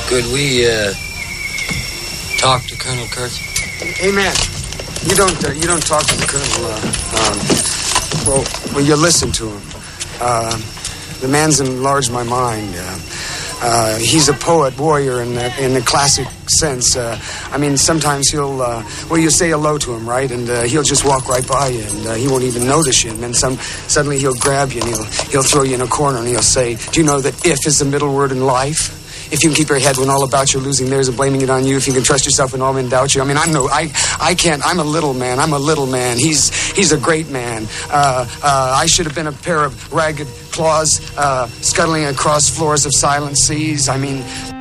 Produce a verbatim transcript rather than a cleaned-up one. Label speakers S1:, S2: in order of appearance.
S1: Could we, uh, talk to Colonel Kurtz?
S2: Hey, man, you don't, uh, you don't talk to the Colonel, uh, um, well, well, you listen to him. Uh, the man's enlarged my mind. Uh, uh, he's a poet, warrior in the, in the classic sense. Uh, I mean, sometimes he'll, uh, well, you say hello to him, right? And uh, he'll just walk right by you, and uh, he won't even notice you. And then some, suddenly he'll grab you, and he'll, he'll throw you in a corner, and he'll say, do you know that if is the middle word in life? If you can keep your head when all about you losing theirs and blaming it on you, if you can trust yourself when all men doubt you. I mean, I'm no, I, I can't. I'm a little man. I'm a little man. He's, he's a great man. Uh, uh, I should have been a pair of ragged claws uh, scuttling across floors of silent seas. I mean.